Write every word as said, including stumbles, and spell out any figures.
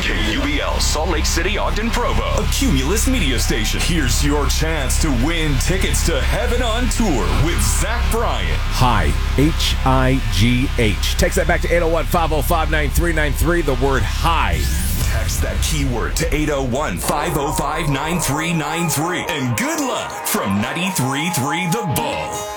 K U B L, Salt Lake City, Ogden, Provo. A Cumulus media station. Here's your chance to win tickets to Heaven on Tour with Zach Bryan. Hi, H I G H. Text that back to eight oh one, five oh five, nine three nine three, the word hi. Text that keyword to eight oh one, five oh five, nine three nine three. And good luck from ninety-three point three The Bull.